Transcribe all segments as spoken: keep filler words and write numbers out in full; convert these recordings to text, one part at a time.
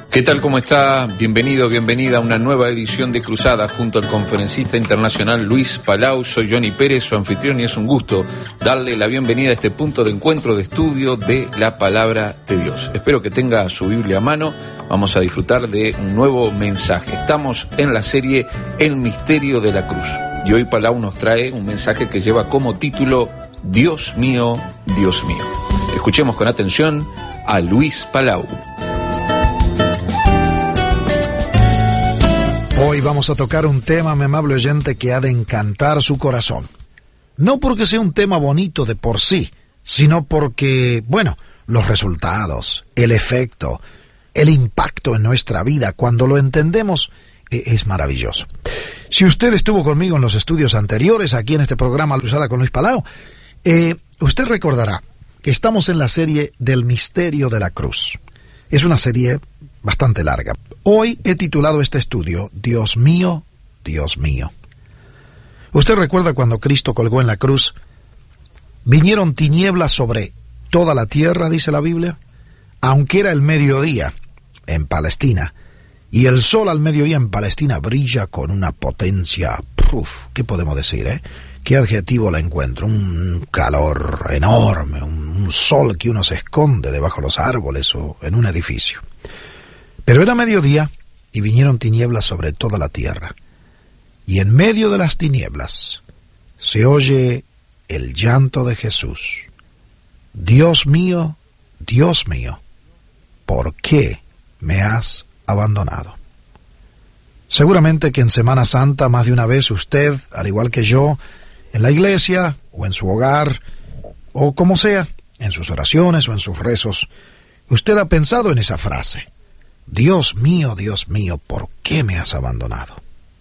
¿Qué tal? ¿Cómo está? Bienvenido, bienvenida a una nueva edición de Cruzada junto al conferencista internacional Luis Palau. Soy Johnny Pérez, su anfitrión, y es un gusto darle la bienvenida a este punto de encuentro de estudio de la Palabra de Dios. Espero que tenga su Biblia a mano. Vamos a disfrutar de un nuevo mensaje. Estamos en la serie El Misterio de la Cruz. Y hoy Palau nos trae un mensaje que lleva como título Dios mío, Dios mío. Escuchemos con atención a Luis Palau. Hoy vamos a tocar un tema, mi amable oyente, que ha de encantar su corazón. No porque sea un tema bonito de por sí, sino porque, bueno, los resultados, el efecto, el impacto en nuestra vida, cuando lo entendemos, es maravilloso. Si usted estuvo conmigo en los estudios anteriores, aquí en este programa Cruzada con Luis Palau, eh, usted recordará que estamos en la serie del Misterio de la Cruz. Es una serie bastante larga. Hoy he titulado este estudio, Dios mío, Dios mío. ¿Usted recuerda cuando Cristo colgó en la cruz? Vinieron tinieblas sobre toda la tierra, dice la Biblia, aunque era el mediodía en Palestina, y el sol al mediodía en Palestina brilla con una potencia, uf, ¿qué podemos decir, eh? ¿Qué adjetivo le encuentro? Un calor enorme, un, un sol que uno se esconde debajo de los árboles o en un edificio. Pero era mediodía y vinieron tinieblas sobre toda la tierra. Y en medio de las tinieblas se oye el llanto de Jesús. Dios mío, Dios mío, ¿por qué me has abandonado? Seguramente que en Semana Santa más de una vez usted, al igual que yo, en la iglesia o en su hogar, o como sea, en sus oraciones o en sus rezos, usted ha pensado en esa frase. Dios mío, Dios mío, ¿por qué me has abandonado?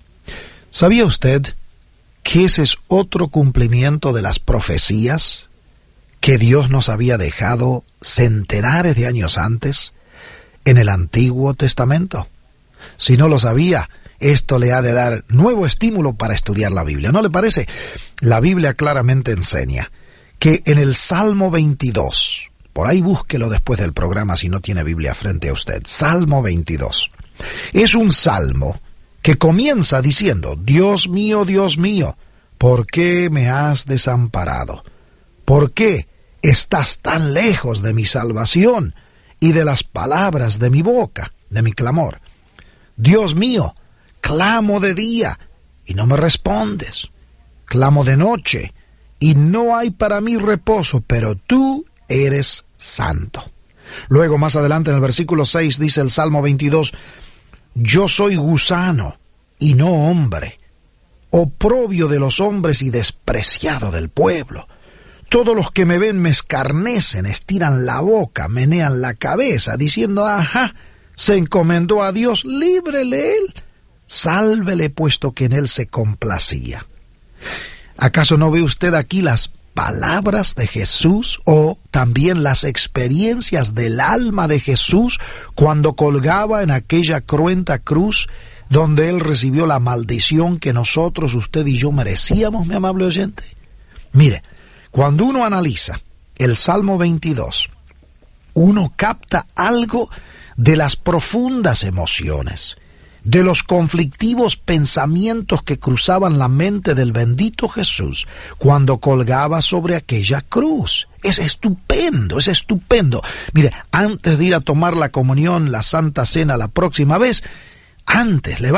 ¿Sabía usted que ese es otro cumplimiento de las profecías que Dios nos había dejado centenares de años antes en el Antiguo Testamento? Si no lo sabía, esto le ha de dar nuevo estímulo para estudiar la Biblia. ¿No le parece? La Biblia claramente enseña que en el Salmo veintidós, por ahí búsquelo después del programa si no tiene Biblia frente a usted, Salmo veintidós, es un salmo que comienza diciendo, Dios mío, Dios mío, ¿por qué me has desamparado? ¿Por qué estás tan lejos de mi salvación y de las palabras de mi boca, de mi clamor? Dios mío, clamo de día y no me respondes. Clamo de noche y no hay para mí reposo, pero tú eres santo. Luego, más adelante en el versículo seis, dice el Salmo veintidós, yo soy gusano y no hombre, oprobio de los hombres y despreciado del pueblo. Todos los que me ven me escarnecen, estiran la boca, menean la cabeza, diciendo, ajá, se encomendó a Dios, líbrele él, sálvele puesto que en él se complacía. ¿Acaso no ve usted aquí las palabras de Jesús o también las experiencias del alma de Jesús cuando colgaba en aquella cruenta cruz donde él recibió la maldición que nosotros, usted y yo merecíamos, mi amable oyente? Mire, cuando uno analiza el Salmo veintidós, uno capta algo de las profundas emociones, de los conflictivos pensamientos que cruzaban la mente del bendito Jesús cuando colgaba sobre aquella cruz. Es estupendo, es estupendo. Mire, antes de ir a tomar la comunión, la Santa Cena la próxima vez, antes le va